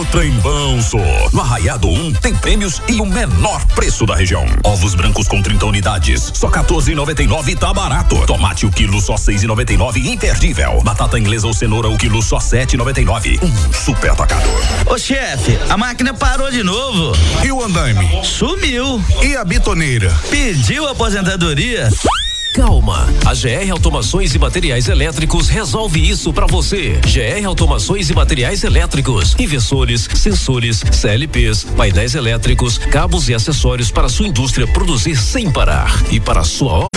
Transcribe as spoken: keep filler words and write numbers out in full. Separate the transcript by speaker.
Speaker 1: trem bom, só. No Arraiado um tem prêmios e o menor preço da região. Ovos brancos com trinta unidades, só quatorze e noventa e nove, tá barato. Tomate o quilo só seis e noventa e nove, imperdível. Batata inglesa ou cenoura o quilo só sete e noventa e nove. Um super atacado.
Speaker 2: Ô chefe, a máquina parou de novo.
Speaker 3: E o andaime?
Speaker 2: Sumiu.
Speaker 3: E a bitoneira?
Speaker 2: Pediu aposentadoria?
Speaker 4: Calma, a G R Automações e Materiais Elétricos resolve isso pra você. G R Automações e Materiais Elétricos, inversores, sensores, C L Ps, painéis elétricos, cabos e acessórios para sua indústria produzir sem parar. E para a sua obra